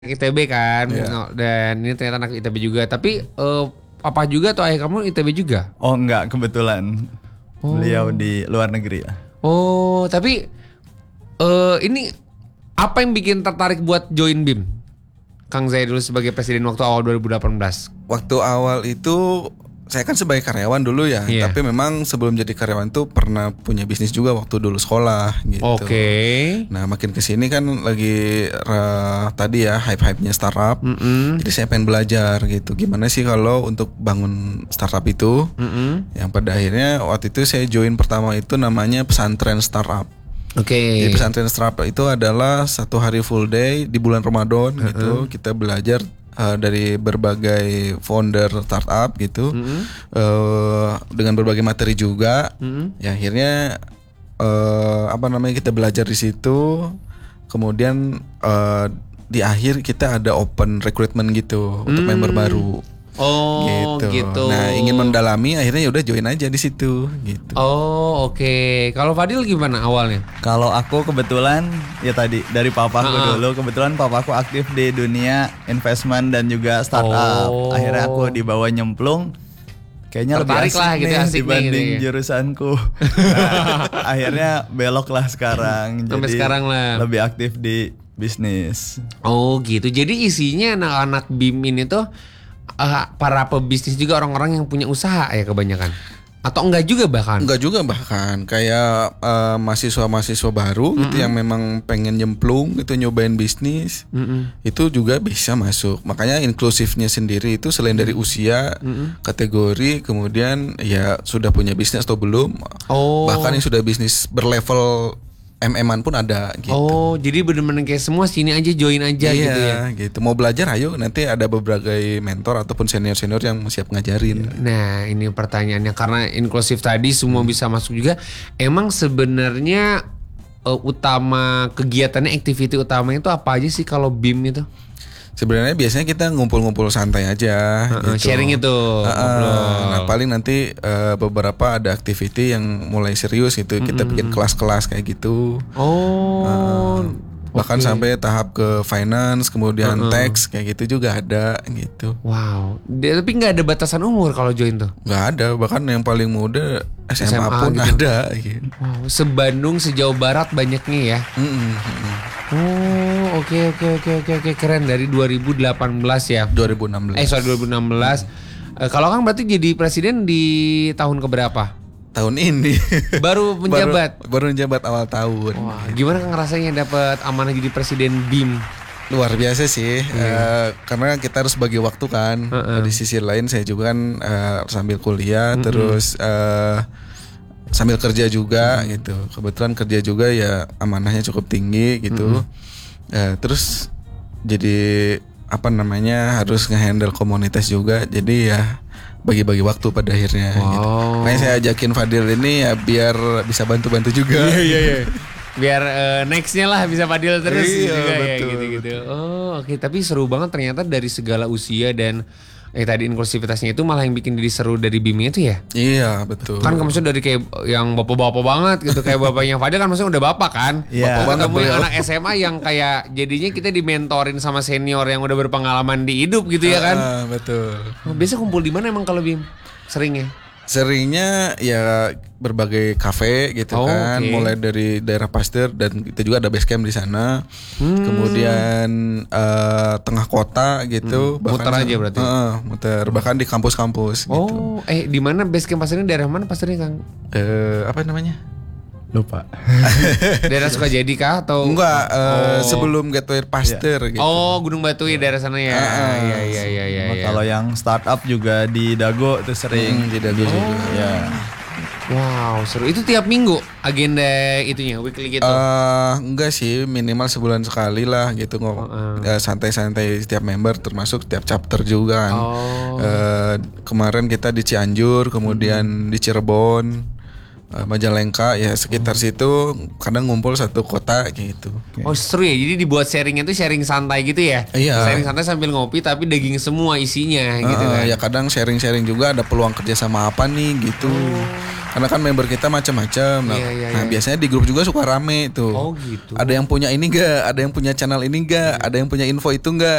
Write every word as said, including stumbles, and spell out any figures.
I T B kan, Iya. no, dan ini ternyata anak I T B juga. Tapi eh, papa juga atau ayah kamu I T B juga? Oh enggak, kebetulan Oh. beliau di luar negeri ya. Oh, tapi eh ini apa yang bikin tertarik buat join B I M? Kang Zai dulu sebagai presiden waktu awal dua ribu delapan belas. Waktu awal itu saya kan sebagai karyawan dulu ya, Iya. tapi memang sebelum jadi karyawan tuh pernah punya bisnis juga waktu dulu sekolah gitu. Oke. Nah makin kesini kan lagi uh, tadi ya hype-hypenya startup, Mm-mm. jadi saya pengen belajar gitu. Gimana sih kalau untuk bangun startup itu? Mm-mm. Yang pada akhirnya waktu itu saya join pertama itu namanya pesantren startup. Oke. Jadi pesantren startup itu adalah satu hari full day di bulan Ramadan gitu. Kita belajar uh, dari berbagai founder startup gitu, uh, dengan berbagai materi juga. Mm-mm. Ya akhirnya uh, apa namanya kita belajar di situ. Kemudian uh, di akhir kita ada open recruitment gitu untuk member baru. Oh, Gitu. gitu. Nah ingin mendalami akhirnya ya udah join aja di situ gitu. Oh, oke. Kalau Fadil gimana awalnya? Kalau aku kebetulan ya tadi dari papaku Ah. dulu, kebetulan papaku aktif di dunia investment dan juga startup. Oh. Akhirnya aku dibawa nyemplung. Kayaknya lebih Tertarik asik lah gitu, nih asik nih dibanding gitu ya. jurusanku. Nah, akhirnya belok lah sekarang. Sampai sekarang lah. Lebih aktif di bisnis. Oh gitu. Jadi isinya anak-anak B I M ini tuh eh, para pebisnis juga orang-orang yang punya usaha ya kebanyakan. Atau enggak juga bahkan? Enggak juga bahkan kayak eh, mahasiswa-mahasiswa baru gitu yang memang pengen nyemplung gitu nyobain bisnis Mm-mm. itu juga bisa masuk. Makanya inklusifnya sendiri itu selain dari usia, kategori, kemudian ya sudah punya bisnis atau belum, Oh. bahkan yang sudah bisnis berlevel M M-an pun ada gitu. Oh, jadi bener-bener kayak semua sini aja join aja iya, gitu ya. gitu. Mau belajar ayo nanti ada beberapa mentor ataupun senior-senior yang siap ngajarin. Nah, ini pertanyaannya karena inklusif tadi semua bisa masuk juga. Emang sebenarnya eh, utama kegiatannya, aktiviti utamanya itu apa aja sih kalau B I M itu? Sebenarnya biasanya kita ngumpul-ngumpul santai aja Heeh, gitu. sharing itu, Heeh, ngobrol. nah paling nanti eh, beberapa ada activity yang mulai serius gitu. Kita bikin kelas-kelas kayak gitu. Oh. Bahkan oke. sampai tahap ke finance, kemudian tax kayak gitu juga ada gitu. Wow. Dia- tapi nggak ada batasan umur kalau join tuh. Nggak ada, bahkan yang paling muda S M A, S M A pun gitu. ada gitu. Wow, se-Bandung, se-Jawa Barat banyaknya ya. Mm-mm, mm-mm. Oh, oke oke oke oke oke keren dari dua ribu delapan belas ya. dua ribu enam belas. Eh, sorry dua ribu enam belas. Eh, kalau Kang berarti jadi presiden di tahun keberapa? Tahun ini Baru menjabat. baru, baru menjabat awal tahun. Wah, gimana Kang rasanya dapat amanah jadi presiden B I M? Luar biasa sih, eh, karena kita harus bagi waktu kan. Heeh. Di sisi lain saya juga kan eh, sambil kuliah, terus eh, sambil kerja juga gitu. Kebetulan kerja juga ya amanahnya cukup tinggi gitu. Eh, terus jadi apa namanya harus ngehandle komunitas juga. Jadi ya bagi-bagi waktu pada akhirnya. Gitu. Wow. Makanya saya ajakin Fadil ini ya biar bisa bantu-bantu juga. iya iya. Biar eh, nextnya lah bisa Fadil terus Iya, juga ya betul, gitu-gitu. Oh oke, tapi seru banget ternyata dari segala usia dan eh tadi inklusivitasnya itu malah yang bikin diri seru dari B I M itu ya. Iya betul. Kan maksudnya dari kayak yang bapak-bapak banget gitu, kayak bapaknya Fadil kan maksudnya udah bapak kan. Iya. Bapak Banget kamu yang beliau. anak S M A yang kayak jadinya kita dimentorin sama senior yang udah berpengalaman di hidup gitu ya kan. Ah, betul. Oh, biasa kumpul di mana emang kalau B I M? Seringnya? Seringnya ya berbagai kafe gitu Oh, kan, oke. mulai dari daerah Pasteur dan kita juga ada base camp di sana. Hmm. Kemudian eh, tengah kota gitu, Muter aja berarti? Heeh, muter bahkan di kampus-kampus gitu. Oh, eh di mana base camp pasarnya, daerah mana pasarnya Kang? Eh, apa namanya? Lupa. Daerah Sukajadi kah atau Enggak, Oh. eh, sebelum Gateway Pasteur gitu. Oh, Gunung Batu ya daerah sana ya. Ah, Iya iya iya iya. Sama iya. Kalau yang startup juga di Dago tuh sering. Hmm, di Dago juga. Ya. Wow, seru. Itu tiap minggu agenda itunya, weekly gitu. Eh, enggak sih, minimal sebulan sekali lah gitu ngomong. Eh, santai-santai setiap member termasuk setiap chapter juga kan. Oh. Eh, kemarin kita di Cianjur, kemudian di Cirebon. uh, Majalengka ya sekitar situ, kadang ngumpul satu kota gitu. Oh seru ya, jadi dibuat sharingnya tuh sharing santai gitu ya? Iya. Sharing santai sambil ngopi tapi daging semua isinya gitu Uh, kan? Ya kadang sharing-sharing juga ada peluang kerja sama apa nih gitu. Karena kan member kita macam-macam. Nah, Iya, iya, nah, iya. biasanya di grup juga suka rame tuh. Oh gitu. Ada yang punya ini enggak? Ada yang punya channel ini enggak? Ada yang punya info itu enggak?